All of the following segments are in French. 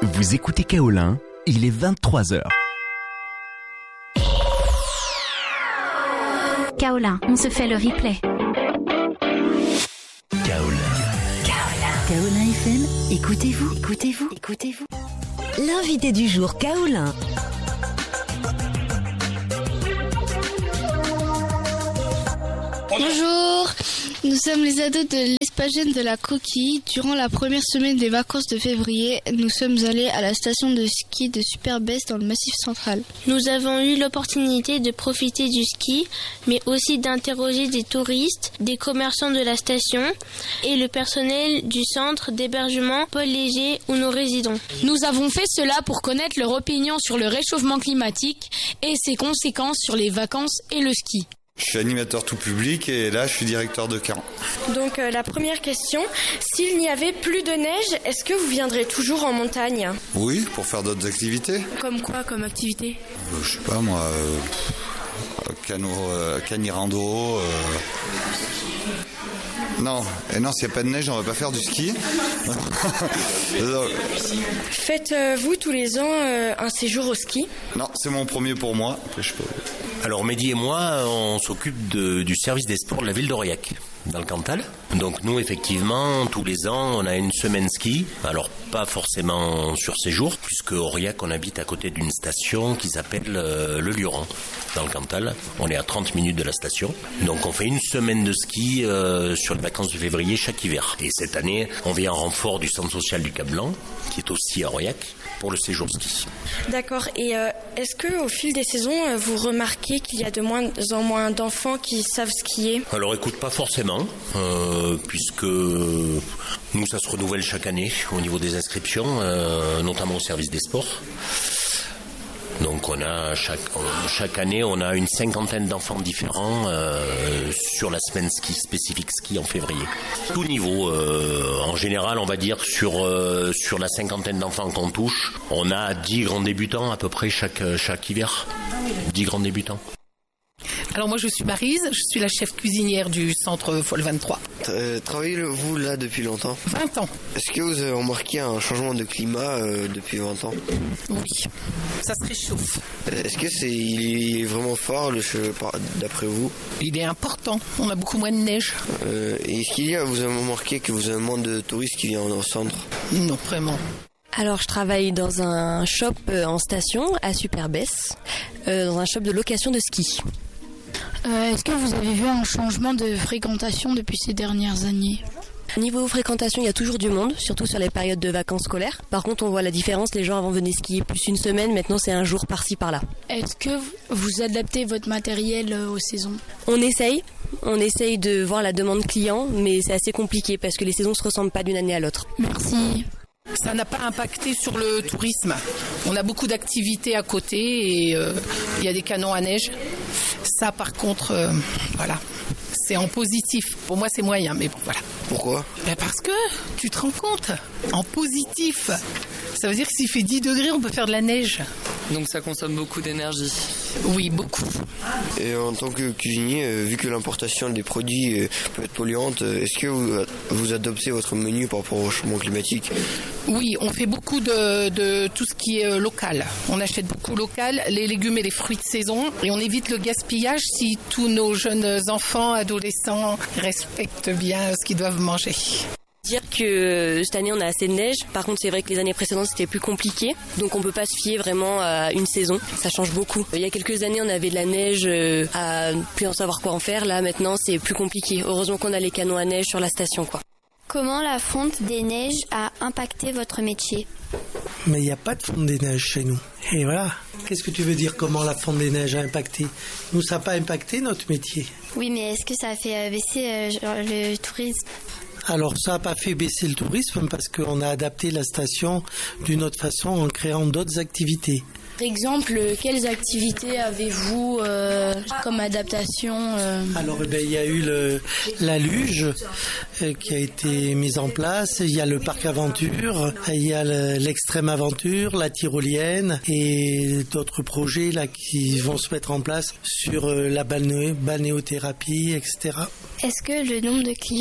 Vous écoutez Kaolin, il est 23h. Kaolin, on se fait le replay. Kaolin FM, écoutez-vous. L'invité du jour, Kaolin. Bonjour, nous sommes les ados de l'espace jeune de la Coquille. Durant la première semaine des vacances de février, nous sommes allés à la station de ski de Super-Besse dans le Massif central. Nous avons eu l'opportunité de profiter du ski, mais aussi d'interroger des touristes, des commerçants de la station et le personnel du centre d'hébergement Paul Léger où nous résidons. Nous avons fait cela pour connaître leur opinion sur le réchauffement climatique et ses conséquences sur les vacances et le ski. Je suis animateur tout public et là je suis directeur de camp. Donc la première question, s'il n'y avait plus de neige, est-ce que vous viendrez toujours en montagne ? Oui, pour faire d'autres activités. Comme quoi comme activité ? Je sais pas moi, canirando. Non, s'il n'y a pas de neige, on va pas faire du ski. Faites-vous tous les ans un séjour au ski ? Non, c'est mon premier pour moi. Alors Mehdi et moi, on s'occupe du service des sports de la ville d'Aurillac, dans le Cantal. Donc nous, effectivement, tous les ans, on a une semaine ski. Alors pas forcément sur séjour, puisque Aurillac, on habite à côté d'une station qui s'appelle le Luran, dans le Cantal. On est à 30 minutes de la station. Donc on fait une semaine de ski sur les vacances de février chaque hiver. Et cette année, on vient en renfort du centre social du Cap-Blanc, qui est aussi à Aurillac, pour le séjour ski. D'accord. Et est-ce que au fil des saisons, vous remarquez qu'il y a de moins en moins d'enfants qui savent skier ? Alors écoute, pas forcément, puisque nous, ça se renouvelle chaque année au niveau des inscriptions, notamment au service des sports. Donc on a chaque année on a une cinquantaine d'enfants différents sur la semaine ski, spécifique ski en février. Tout niveau, en général on va dire sur la cinquantaine d'enfants qu'on touche, on a 10 grands débutants à peu près chaque hiver. 10 grands débutants. Alors moi je suis Maryse, je suis la chef cuisinière du centre Folle 23. Travaillez-vous là depuis longtemps ? 20 ans. Est-ce que vous avez remarqué un changement de climat depuis 20 ans ? Oui, ça se réchauffe. Est-ce que il est vraiment fort d'après vous ? Il est important, on a beaucoup moins de neige. Et est-ce vous avez remarqué que vous avez moins de touristes qui viennent au centre ? Non, vraiment. Alors je travaille dans un shop en station à Super-Besse, dans un shop de location de ski. Est-ce que vous avez vu un changement de fréquentation depuis ces dernières années ? Niveau fréquentation, il y a toujours du monde, surtout sur les périodes de vacances scolaires. Par contre, on voit la différence, les gens avant venaient skier plus une semaine, maintenant c'est un jour par-ci par-là. Est-ce que vous adaptez votre matériel aux saisons ? On essaye de voir la demande client, mais c'est assez compliqué parce que les saisons ne se ressemblent pas d'une année à l'autre. Merci. Ça n'a pas impacté sur le tourisme. On a beaucoup d'activités à côté et il y a des canons à neige. Ça, par contre, voilà, c'est en positif. Pour moi, c'est moyen, mais bon, voilà. Pourquoi ? Parce que, tu te rends compte, en positif, ça veut dire que s'il fait 10 degrés, on peut faire de la neige. Donc ça consomme beaucoup d'énergie. Oui, beaucoup. Et en tant que cuisinier, vu que l'importation des produits peut être polluante, est-ce que vous adoptez votre menu par rapport au changement climatique ? Oui, on fait beaucoup de tout ce qui est local. On achète beaucoup local, les légumes et les fruits de saison. Et on évite le gaspillage si tous nos jeunes enfants, adolescents respectent bien ce qu'ils doivent manger. Dire que cette année on a assez de neige, par contre c'est vrai que les années précédentes c'était plus compliqué, donc on peut pas se fier vraiment à une saison, ça change beaucoup. Il y a quelques années on avait de la neige à plus en savoir quoi en faire, là maintenant c'est plus compliqué. Heureusement qu'on a les canons à neige sur la station quoi. Comment la fonte des neiges a impacté votre métier ? Mais il n'y a pas de fonte des neiges chez nous. Et voilà. Qu'est-ce que tu veux dire, comment la fonte des neiges a impacté ? Nous, ça n'a pas impacté notre métier. Oui, mais est-ce que ça a fait baisser le tourisme ? Alors, ça n'a pas fait baisser le tourisme parce qu'on a adapté la station d'une autre façon en créant d'autres activités. Par exemple, quelles activités avez-vous comme adaptation Alors, il y a eu la luge qui a été mise en place. Il y a le parc aventure, il y a l'extrême aventure, la tyrolienne et d'autres projets là qui vont se mettre en place sur la balnéothérapie, etc. Est-ce que le nombre de clients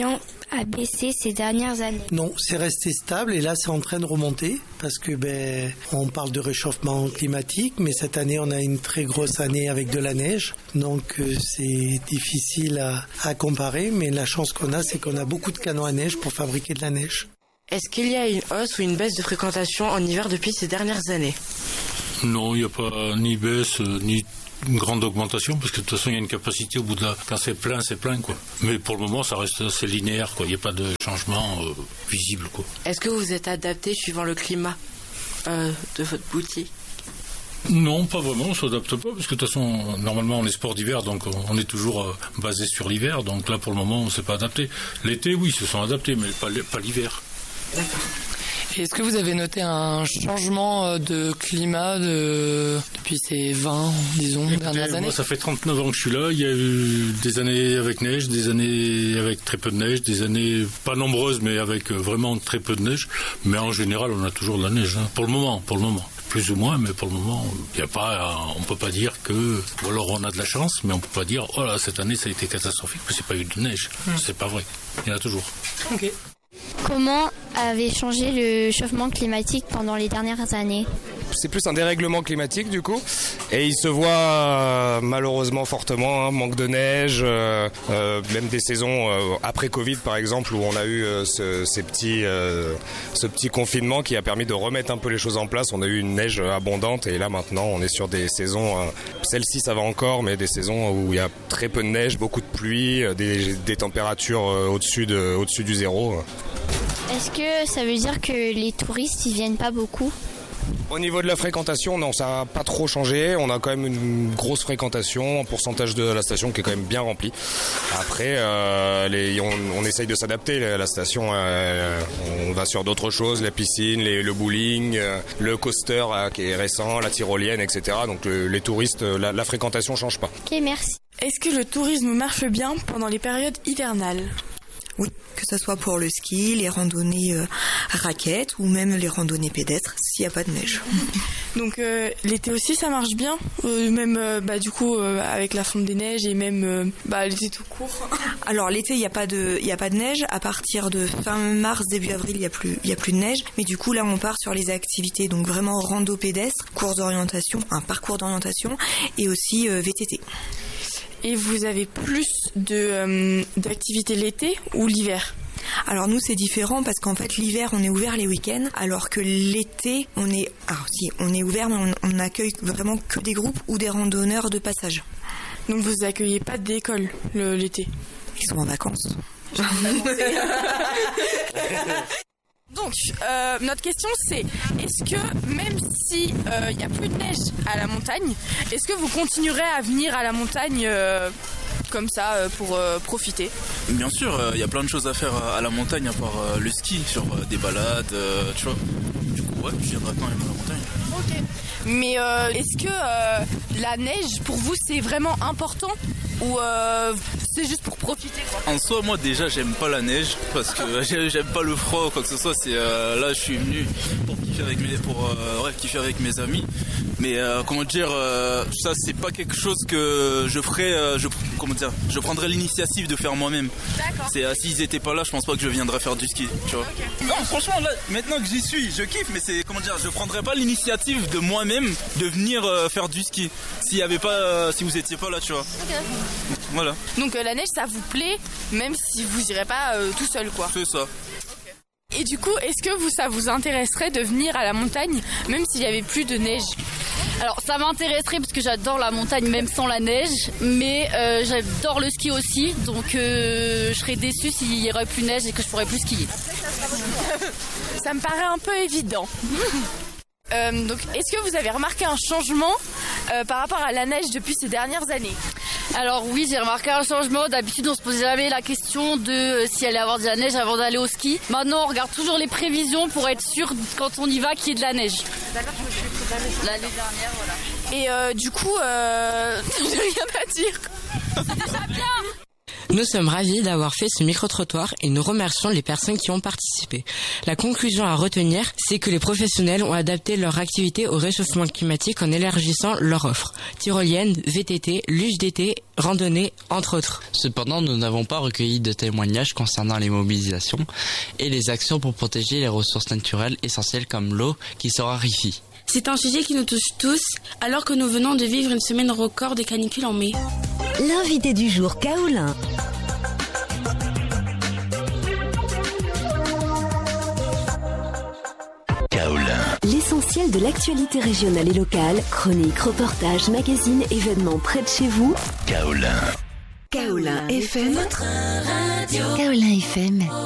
a baissé ces dernières années? Non, c'est resté stable et là c'est en train de remonter parce que on parle de réchauffement climatique, mais cette année on a une très grosse année avec de la neige, donc c'est difficile à comparer, mais la chance qu'on a, c'est qu'on a beaucoup de canons à neige pour fabriquer de la neige. Est-ce qu'il y a une hausse ou une baisse de fréquentation en hiver depuis ces dernières années? Non, il n'y a pas ni baisse, ni une grande augmentation, parce que de toute façon, il y a une capacité au bout de quand c'est plein, quoi. Mais pour le moment, ça reste assez linéaire, quoi. Il n'y a pas de changement visible, quoi. Est-ce que vous êtes adapté suivant le climat de votre boutique? Non, pas vraiment, on ne s'adapte pas, parce que de toute façon, normalement, on est sport d'hiver, donc on est toujours basé sur l'hiver, donc là, pour le moment, on ne s'est pas adapté. L'été, oui, ils se sont adaptés, mais pas l'hiver. D'accord. Et est-ce que vous avez noté un changement de climat depuis ces 20, disons, dernières années? Moi, ça fait 39 ans que je suis là. Il y a eu des années avec neige, des années avec très peu de neige, des années pas nombreuses, mais avec vraiment très peu de neige. Mais en général, on a toujours de la neige, hein. Pour le moment. Plus ou moins, mais pour le moment, on peut pas dire que, ou alors on a de la chance, mais on peut pas dire, oh là, cette année, ça a été catastrophique, parce qu'il n'y a pas eu de neige. C'est pas vrai. Il y en a toujours. Ok. Comment avait changé le chauffement climatique pendant les dernières années? C'est plus un dérèglement climatique du coup, et il se voit malheureusement fortement, manque de neige, même des saisons après Covid par exemple, où on a eu ce petit confinement qui a permis de remettre un peu les choses en place. On a eu une neige abondante et là maintenant on est sur des saisons, celle-ci ça va encore, mais des saisons où il y a très peu de neige, beaucoup de pluie, des températures au-dessus du zéro. Est-ce que ça veut dire que les touristes ils viennent pas beaucoup? Au niveau de la fréquentation, non, ça n'a pas trop changé. On a quand même une grosse fréquentation, un pourcentage de la station qui est quand même bien rempli. Après, on essaye de s'adapter. La station, on va sur d'autres choses, la piscine, le bowling, le coaster qui est récent, la tyrolienne, etc. Donc les touristes, la fréquentation ne change pas. Ok, merci. Est-ce que le tourisme marche bien pendant les périodes hivernales? Oui, que ce soit pour le ski, les randonnées raquettes ou même les randonnées pédestres s'il n'y a pas de neige. Donc l'été aussi ça marche bien, même du coup avec la fonte des neiges et même l'été tout court. Alors l'été il n'y a pas de neige, à partir de fin mars début avril il y a plus de neige, mais du coup là on part sur les activités donc vraiment rando pédestre, course d'orientation, un parcours d'orientation et aussi VTT. Et vous avez plus d'activités l'été ou l'hiver? Alors nous c'est différent parce qu'en fait l'hiver on est ouvert les week-ends alors que l'été on est ouvert mais on n'accueille vraiment que des groupes ou des randonneurs de passage. Donc vous accueillez pas d'école l'été? Ils sont en vacances. Donc, notre question c'est, est-ce que même si il n'y a plus de neige à la montagne, est-ce que vous continuerez à venir à la montagne comme ça pour profiter? Bien sûr, il y a plein de choses à faire à la montagne à part le ski, sur des balades, tu vois. Du coup, ouais, je viendrai quand même à la montagne. Ok. Mais est-ce que la neige pour vous c'est vraiment important ou c'est juste pour profiter quoi? En soi, moi déjà j'aime pas la neige parce que j'aime pas le froid ou quoi que ce soit. C'est là je suis venu pour kiffer avec mes amis. Mais comment dire, ça c'est pas quelque chose que je ferais. Je prendrais l'initiative de faire moi-même. D'accord. C'est s'ils étaient pas là, je pense pas que je viendrais faire du ski. Tu vois. Okay. Non, franchement là, maintenant que j'y suis, je kiffe. Mais c'est je prendrais pas l'initiative de moi-même de venir faire du ski si vous étiez pas là, tu vois. Okay. Voilà. Donc la neige ça vous plaît même si vous irez pas tout seul quoi. C'est ça. Et du coup, est-ce que ça vous intéresserait de venir à la montagne même s'il y avait plus de neige? Alors ça m'intéresserait parce que j'adore la montagne même sans la neige, mais j'adore le ski aussi, donc je serais déçue s'il y aurait plus de neige et que je pourrais plus skier. Ça me paraît un peu évident. Donc est-ce que vous avez remarqué un changement par rapport à la neige depuis ces dernières années? Alors oui, j'ai remarqué un changement. D'habitude on se posait jamais la question de si elle allait avoir de la neige avant d'aller au ski. Maintenant on regarde toujours les prévisions pour être sûr quand on y va qu'il y ait de la neige. D'accord, je me suis préparée. L'année dernière, voilà. Et du coup, j'ai rien à dire. C'est déjà bien. Nous sommes ravis d'avoir fait ce micro-trottoir et nous remercions les personnes qui ont participé. La conclusion à retenir, c'est que les professionnels ont adapté leur activité au réchauffement climatique en élargissant leur offre. Tyrolienne, VTT, luge d'été, randonnée, entre autres. Cependant, nous n'avons pas recueilli de témoignages concernant les mobilisations et les actions pour protéger les ressources naturelles essentielles comme l'eau qui se raréfie. C'est un sujet qui nous touche tous, alors que nous venons de vivre une semaine record de canicule en mai. L'invité du jour, Kaolin. Kaolin. L'essentiel de l'actualité régionale et locale, chroniques, reportages, magazines, événements près de chez vous. Kaolin. Kaolin FM. Votre radio. Kaolin FM.